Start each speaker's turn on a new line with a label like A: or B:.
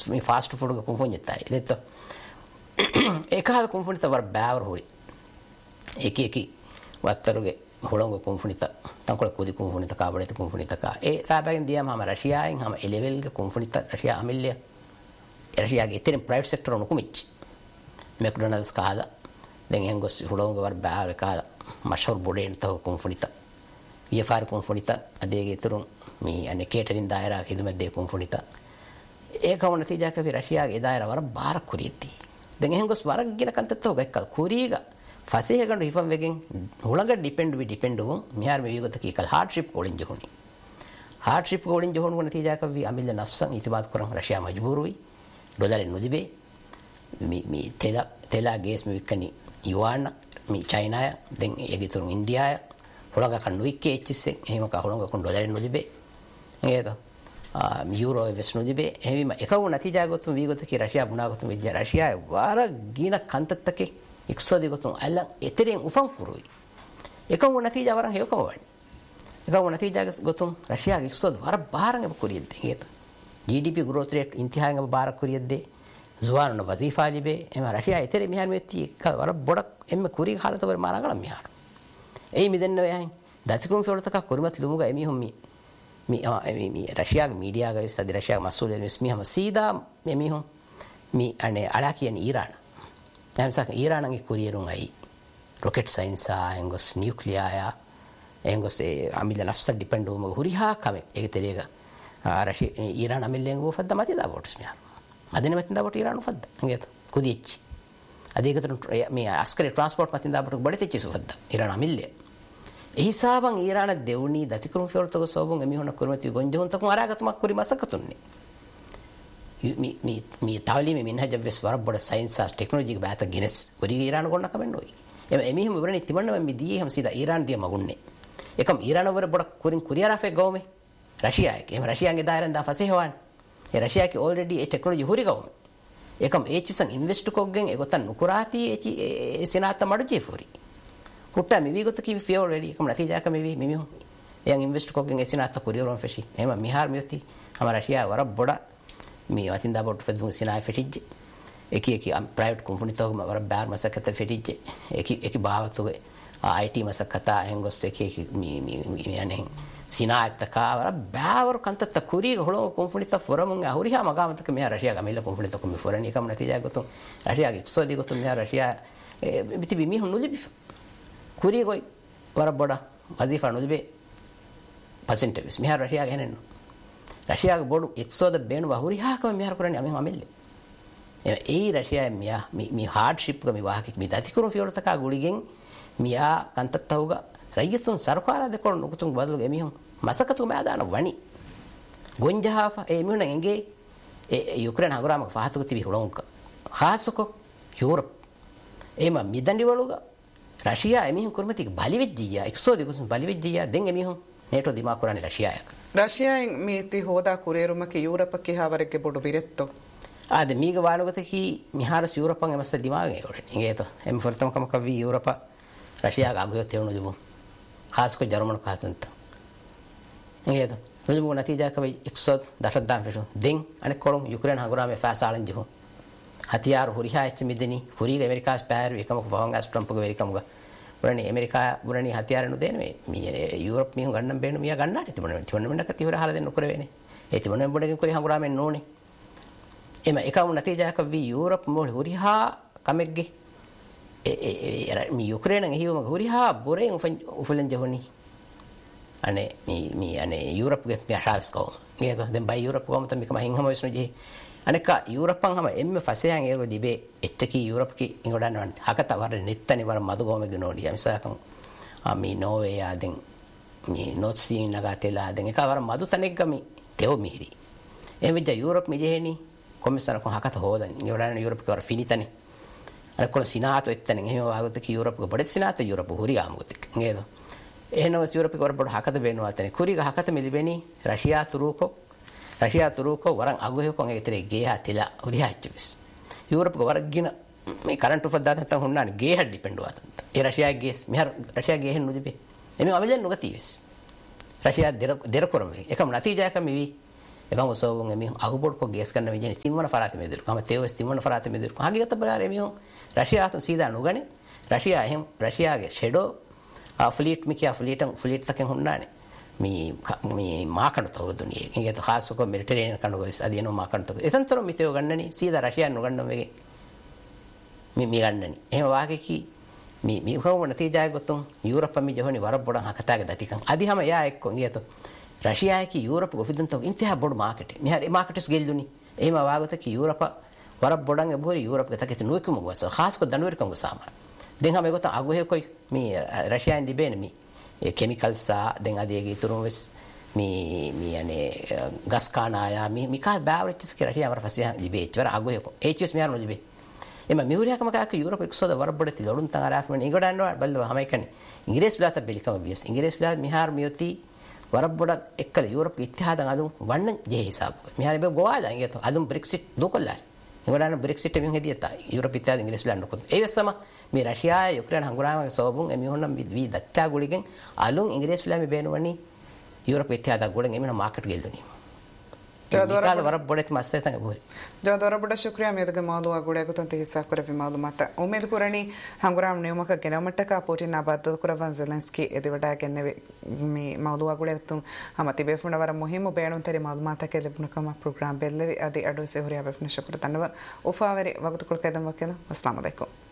A: මේ fast food එක කුම්ෆුඤ්ඤතයි දෙත ඒකහද කුම්ෆුණිත වර බෑවර හොරි ඒකී වත්තරුගේ හොළොංග කුම්ෆුණිත තංකොල කුදි කුම්ෆුණිත කාබඩිත කුම්ෆුණිත කා ඒ ෆාබගෙන් දියම හැම රෂියාෙන් හැම එලෙවල්ගේ කුම්ෆුණිත රෂියා අමිල්ලිය රෂියාගේ ඉතින් ප්‍රයිවට් සෙක්ටර් උණුකුමිච් මැක්ඩොනල්ඩ්ස් කාලා දැන් එහෙන් ගොස් හොළොංග වර බෑවර කාලා මෂහූර් බොඩේන් තව කුම්ෆුණිත වියෆාර කුම්ෆුණිත අදේගේ තුරුන් මේ අනේ කේටරින් දායරා කිදුමැද්දේ කුම්ෆුණිත ඒකම නතිජා කවි රෂියාගේ දායරා වර බාර කුරියති දැන් එහෙන් ගොස් වරක් ගින කන්තත්තෝ ගක්කල් කුරීගා ෆසේ ගන්න හිෆම් වෙගෙන් හුලඟ ඩිපෙන්ඩ් වුන් මිහාර මේ විගත කීකල් හાર્ඩ්ෂිප් කොලින් ජොහුනි හાર્ඩ්ෂිප් කොලින් ජොහුන වන තීජා කවි අමිල්ල නෆ්සන් ඉතිබාත් කරන් රෂියා මජබූරුයි ඩොලරෙන් නුදිබේ මේ තෙලා ගේස් මේ විකනි යුවාන මේ චයිනාය දැන් ඒගිතුරු ඉන්දියාය හුලඟ කන්නුයික්කේ එච්චිසෙන් එහෙම ක හුලඟ කොන් ඩොලරෙන් නුදිබේ නේද යුරෝ වෙස් නුදිබේ එහෙම එකව නතිජා ගොතුන් විගත කී රෂියා බුනා ගොතුන් විද්‍යා රෂියා වාර ගින කන්තත්තකේ ඉක්සෝදි ගොතුන් අල්ලන් එතරෙන් උෆන් කුරුයි එකම නතිජා වරන් හේකම වඩි එකම නතිජා ගොතුන් රෂියාගේ ඉක්සෝද වර බාරංග කුරියද්ද හේත GDP growth rate ඉන්තිහාංග බාර කුරියද්ද zuwarno wazifa libe ema රෂියා එතරේ මිහාර මෙති වර බොඩක් එම්ම කුරි කාලත වර මාරගල මිහාර එයි මිදෙන්න වෙයන් දතිකුම් ෆොරතක කුරුමත් ලුමුග එමිහොම් මේ රෂියාගේ මීඩියාගේ සද රෂියාගේ මසූලෙන් මිහම සීදා එමිහොම් මේ අනේ අලා කියන ඊරාන තමසක ඊරානගේ කුරියරුන් අයි රොකට් සයන්ස් එංගොස් නියුක්ලියර් එංගොස් අමිල නෆ්ස ඩිපෙන්ඩ් වුම හුරිහා කම ඒක තේරේක රෂියා ඊරාන අමිලෙන් වොෆද්ද මත දාවොට්ස් මියා මදින මත දාවොට් ඊරාන උෆද්ද නේද කුදිච්ච අදේකතර මේ අස්කරේ ට්‍රාන්ස්පෝර්ට් මත දාවොට් බඩතෙච්ච සුෆද්ද ඊරාන අමිල්ලේ එහිසාබන් ඊරාන දෙවුනි දතිකරුම් ෆෙවරතක සෝබුන් එමිහොන කුරුමති ගොන්ජොන් තකු අරාගතුමක් කුරි මසකතුන්නේ මේ තාවලීමේ මින්හජ වෙස් වර බොඩ සයන්ස් ආස් ටෙක්නොලොජි බෑත ගිනස් කුරි ඊරාන ගොන්න කමෙන්නෝයි එමිහම වරණි තිබන්න මම දී හැම සීදා ඊරාන දිය මගුන්නේ එකම ඊරාන වර බොඩ කුරින් කුරියාරාෆේ ගෝමේ රෂියාගේ එහෙම රෂියාගේ දායරෙන් දා ෆසේහවන් ඒ රෂියාගේ ඔල්රෙඩි ඒ ටෙක්නොලොජි හුරි ගෝමේ එකම ඒචිසන් ඉන්වෙස්ට් කොග්ගෙන් ඒගොතන් නුකුරාති ඒ සිනාත මඩු ජීෆුරි කුට්ටා මෙවි ගොත කිවි ෆියෝ රෙඩි එකම නතිජාක මෙවි මිමිහු එයන් ඉන්වෙස්ට් කොග්ගෙන් ඒ සිනාත කුරියරොන් ෆෙෂි එහෙම මිහාර මියති අම රෂියා වර බොඩ මේ වතින්දා බොට් ෆෙදුන් සිනායි ෆෙටිජ් එකි ප්‍රයිවට් කම්පැනි තෝගම වර බෑර් මසකත ෆෙටිජ් එකි බාවතුගේ IT මසකතා එංගොස් එකි මේ යන්නේ සිනායත් කාවර බෑවර කන්තත කුරිග හොලෝ කම්පැනි ත ෆොරමුන් අහුරිහා මගාමතක මෙහා රෂියා ගමෙල කම්පැනි තක මෙ ෆොරණි කම නතිජා ගොතුන් රෂියාගේ එක්සෝදි ගොතුන් මෙහා රෂියා බිති බිමි හුනුලි කුරිගොයි වර බොඩ වදිෆා නුදිබේ පසෙන්ටේජස් මෙහා රෂියා ගහනෙන්නු රෂියාගේ බොඩු එක්සෝද බේනු වහුරිහාකම මෙහර කරන්නේ අමෙ අමෙල්ලේ ඒ රෂියා මියා මේ හાર્ඩ්ෂිප් ගමි වාහකික මේ දතිකුරු ෆියොරතක ගුලිගෙන් මියා කන්තත්තවුග රයියතුන් සරකාර දෙකොණ නුකුතුන් බදලු එමිහුන් මසකතු මෑදාන වණි ගොන්ජහාෆ එමිහුන එංගේ යුක්‍රේන හගරාමක ෆාතුක තිබි හුලොන්ක ખાસක යුරෝප් එම මිදන්ඩි වලුග රෂියා එමිහුන් කුරුමතික බලි එක්සෝදි කුසුන් බලි දෙන් එමිහුන් නේටෝ දිමා කුරානි රෂියායක
B: රෂියාෙන් මේති හෝදා කුරේරුමක යුරෝපක හවරක බොඩු බිරෙත්තෝ
A: ආද මීග වානුගතකි මිහාරස් යුරෝපන් එමස්ස දිමාගේ ඔරෙන් ඒත එම් ෆර්තම කවි යුරෝප රෂියාග අගයෝ තෙවණු දිමු ખાસක ජර්මන් කාතන්ත ඒත නුජමු නතිජා කවි 110 ෆෙෂු දෙන් අනේ කොළොම් යුක්‍රේන හගුරාමේ ෆාසාලන් ජිහු හතියාර හුරිහා එච්ච මිදෙනි හුරිග ඇමරිකාස් පෑර එකමක වහංගස් ට්‍රම්ප්ගේ වෙරිකමුග වරණි ඇමරිකා වරණි හතියාර नु දෙන මේ යුරෝප් මිහු ගන්නම් බේනු මියා ගන්නාට තිබුණ මෙන්නක තිහුර හල දෙන්න උකර වෙන්නේ ඒ තිබුණ බොඩකින් කුරි හගුරාමෙන් නෝනේ එම එකම නතිජා කවි යුරෝප් මොල් හුරිහා කමෙග්ගේ මේ යුක්‍රේන ගිහිවම හුරිහා බොරෙන් උෆලන් ජහොනි අනේ මේ අනේ යුරෝප් ගේ පියාශාස් කෝ නේද දැන් බයි යුරෝප් කොම තම කම හින්හම විශ්නු ජී අනක යුරෝපන් හැම එම්ම ෆසයන් ඒරෝ දිබේ එච්චකි යුරෝප් කි ඉංගොඩන්න වන් හකත වර නෙත්තනි වර මදු ගොම ගනෝඩි මිසකම් මේ නෝවේ ආදෙන් මේ නොත් සී නගතලා දැන් එක වර මදු තනෙක් ගමි තෙව මිහිරි එමෙජ යුරෝප් මිජෙහෙනි කොමිසාර කො හකත හොදන් ඉංගොඩන්න යුරෝප් කවර ෆිනිතනි අරකොල සිනාත එත්තනෙන් එහෙම වාගත කි යුරෝප් ක බඩත් සිනාත යුරෝප් හුරියාමුගත නේද එහෙනම යුරෝප් කවර බඩ හකත බේනවා තනේ කුරිග හකත මිලිබෙනි රෂියා තුරුකෝ වරන් අගොහෙ කොන් ඒතරේ ගේහා තිලා හුරියා ඉච්චබස් යුරෝප් ක වරක් ගින මේ කරන්ට් උෆද්දා නැත්තම් හොන්නාන ගේහ ඩිපෙන්ඩ් වාතන්ත ඒ රෂියා ගේස් මෙහර රෂියා ගේහෙන් නුදිබේ එමෙ අමෙලෙන් නුගතිවස් රෂියා දෙර කරම එකම නතිජා කම වි එකම සෝවුන් එමිහුන් අගුබොඩ් කො ගේස් කරන විජනේ තිම්වන ෆරාත මෙදුරු කම තේවස් තිම්වන ෆරාත මෙදුරු හාගිගත බදාර එමිහුන් රෂියාතුන් සීදා නුගනේ රෂියා එහෙම රෂියාගේ ෂෙඩෝ ෆ්ලීට් මිකියා ෆ්ලීට් තකෙන් හුන්නානේ මේ මාකන තෝදුනියේ ඉංගෙත ખાસක මෙඩිටරේනියන් කන ගොස් අදිනෝ මාකන තෝ එතන්තර මිතේ ගන්නනේ සීදා රෂියා නුගන්න වෙගේ මේ ගන්නනේ එහෙම වාගේ මේ කොහොම නතිජාය ගොතුම් යුරෝප මි ජොහනි වර බොඩ හකතාගේ දතිකන් අදි හැම යා එක්ක ඉංගෙත රෂියා කි යුරෝප ගොෆිදන්තෝ ඉන්තිහා බොඩ මාකට් මිහරි මාකට්ස් ගෙල්දුනි එහෙම වාගත කි යුරෝප වර බොඩන් එබෝරි යුරෝප ගතකෙත නුවකම ගොස ખાસක දනුවරිකම් ගසාමා දෙන් හැම ගොත අගොහෙ කොයි මේ රෂියාන් දිබේන මේ chemicals sa den adege turunwes mi ane gas kana ya mi ka bawritis ke rahiya mar fasiya libe chwara agoye ko hs mi arno libe ema miuriya kama ka europe eksoda warbodati lodun tan araf men ingodanno balwa hamaikani ingires lata belikama bias ingires la mihar mioti warboda ekkala europe ittihadan adun wannan je hisab mihar be goada ingeto adun brexit dokollar ingodanno brexit mi hediyata europe ittihad ingires la nokot e wesama mi russia ukraine hangurama sobun emi honnam vi datta guligen alun ingires la mi benwani europe ittihad gulen emi na market gelduni जदोरा Varbade मस्ते तंग बोरे
B: जदोरा बड़ा शुक्रिया मेदगे मालूआ गुड़े को तंते हिस्सा करे मालूमात उम्मीद कुरणी हंगुराम नियमक गेनमट्ट का पोटी ना बात कुरवन ज़ेलेंस्की एदिवडा गेन्ने मी मालूआ गुड़े तुम हम अति बेफुन वर मुहिम बेणुन तेरे मालूमात के लेबन कम प्रोग्राम बेल्ले अदि अडो से होरिया बेफुन शुक्र तन्व उफावरे वक्त कुल कदम वकेन अस्सलाम वालेकुम